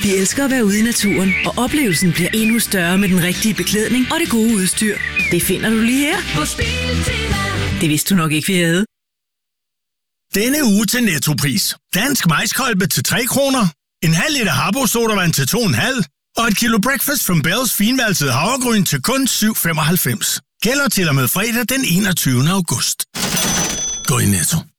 Vi elsker at være ude i naturen, og oplevelsen bliver endnu større med den rigtige beklædning og det gode udstyr. Det finder du lige her hos Biltema. Det vidste du nok ikke, vi havde. Denne uge til Nettopris. Dansk maiskolbe til 3 kroner. En halv liter Habbo sodavand til 2,5. Og et kilo Breakfast from Bells finvalset havregryn til kun 7,95. Gælder til og med fredag den 21. august. Gå i Netto.